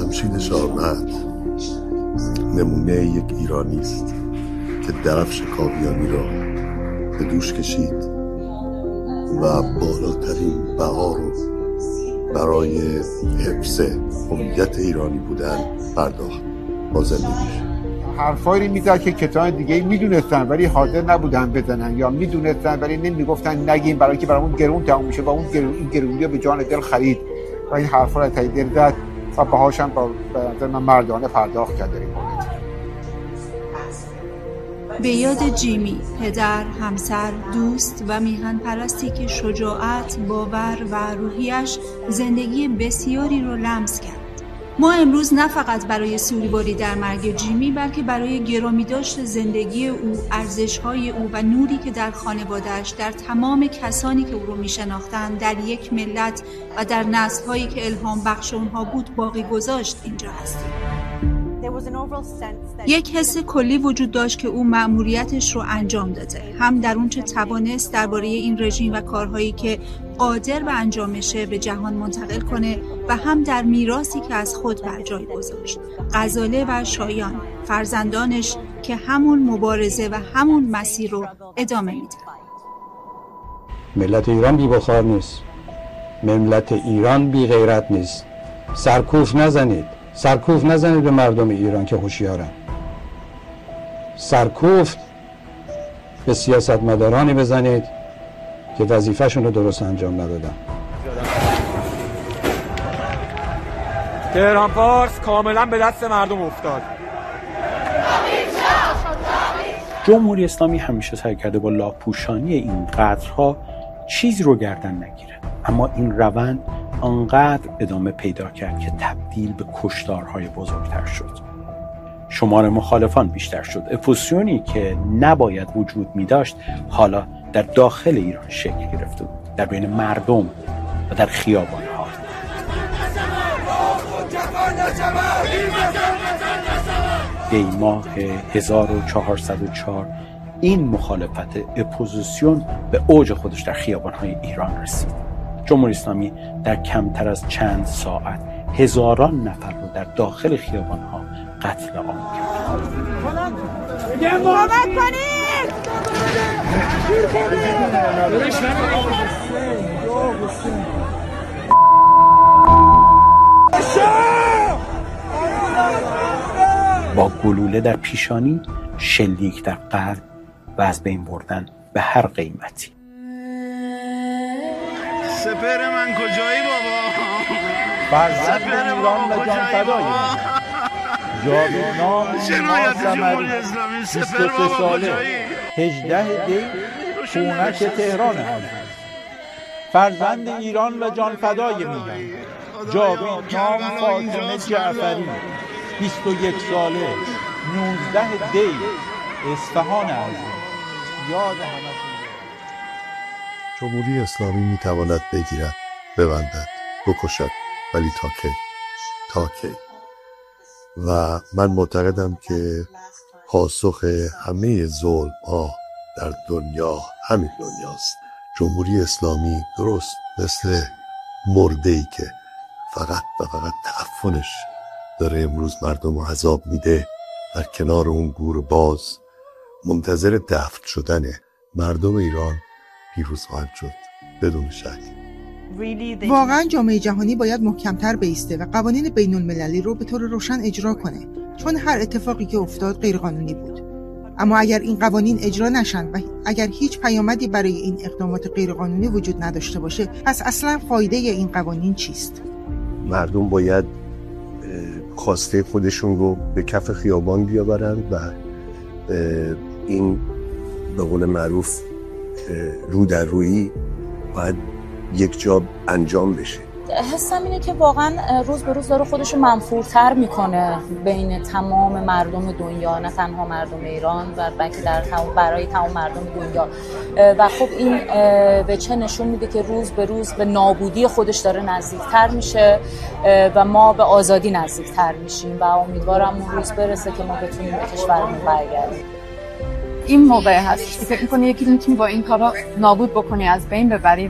جمشید شامرد نمونه یک ایرانی است که درفش کاویانی را به دوش کشید و بالاترین بها رو برای حفظ هویت ایرانی بودن پرداخت با زندگیش. حرفایی میزد که کسان دیگه میدونستن ولی حاضر نبودن بزنن، یا میدونستن ولی نمیگفتن نگیم برای که برامون گرون تموم میشه و اون گرونی رو به جان دل خرید و این حرفا رو تای دل زد و باهاش هم با من مردانه پرداخت کرد. به یاد جیمی، پدر، همسر، دوست و میهن پرستی که شجاعت، باور و روحیش زندگی بسیاری رو لمس کرد. ما امروز نه فقط برای سوگواری در مرگ جیمی بلکه برای گرامی داشت زندگی او، ارزش‌های او و نوری که در خانواده‌اش، در تمام کسانی که او رو می‌شناختند، در یک ملت و در نسل‌هایی که الهام بخش اونها بود باقی گذاشت اینجا هستیم. یک حس کلی وجود داشت که او مأموریتش رو انجام داده، هم در اون چه توانست درباره این رژیم و کارهایی که قادر به انجامشه به جهان منتقل کنه و هم در میراثی که از خود بر جای گذاشت. غزاله و شایان، فرزندانش که همون مبارزه و همون مسیر رو ادامه میدن. ملت ایران بی بخار نیست، ملت ایران بی غیرت نیست. سرکوف نزنید به مردم ایران که هوشیارن. سرکوف به سیاستمدارانی بزنید که وظیفه‌شون رو درست انجام ندادن. تهران فارس کاملا به دست مردم افتاد. جمهوری اسلامی همیشه سعی کرده با لاپوشانی این قدرها چیزی رو گردن نگیره، اما این روند آنقدر ادامه پیدا کرد که تبدیل به کشتارهای بزرگتر شد. شمار مخالفان بیشتر شد. اپوزیسیونی که نباید وجود می داشت حالا در داخل ایران شکل گرفته بود، در بین مردم و در خیابانها. دی ماه 1404 این مخالفت اپوزیسیون به اوج خودش در خیابانهای ایران رسید. جمهوری اسلامی در کمتر از چند ساعت هزاران نفر رو در داخل خیابانها قتل عام کرد. کمک کنید! با گلوله در پیشانی، شلیک در قلب و از بین بردن به هر قیمتی. سپر من کجایی بابا؟ فرزند ایران و جان فدای من. جاویدنام جنایت جمهوری اسلامی. سپر بابا کجایی؟ 18 دی خونک تهران عزیز. فرزند ایران و جان فدای میگم. جاویدنام فاطمه جعفری 21 ساله 19 دی اصفهان عزیز. یاد همتون. جمهوری اسلامی میتواند بگیرد، ببندد، بکشد، ولی تا کی؟ و من معتقدم که پاسخ همه ظلم ها در دنیا همین دنیاست. جمهوری اسلامی درست مثل مرده‌ای که فقط تعفنش داره امروز مردم رو عذاب میده، در کنار اون گور باز منتظر دفن شدن مردم ایران پیروز خواهد شد بدون شک. واقعا جامعه جهانی باید محکمتر بایسته و قوانین بین المللی رو به طور روشن اجرا کنه، چون هر اتفاقی که افتاد غیرقانونی بود. اما اگر این قوانین اجرا نشن و اگر هیچ پیامدی برای این اقدامات غیرقانونی وجود نداشته باشه، پس اصلا فایده این قوانین چیست؟ مردم باید خواسته خودشون رو به کف خیابان بیاورند و این به قول معروف رو در رویی باید یک جا انجام بشه. حسم اینه که واقعا روز به روز داره خودشو منفورتر میکنه بین تمام مردم دنیا، نه تنها مردم ایران و بلکه برای تمام مردم دنیا. و خب این به چه نشون میده که روز به روز به نابودی خودش داره نزدیکتر میشه و ما به آزادی نزدیکتر میشیم و امیدوارم اون روز برسه که ما بتونیم به کشورمون برگردیم. این موقع هست که فکر می‌کنی یکی میتونی با این کارا نابود بکنی، از بین ببری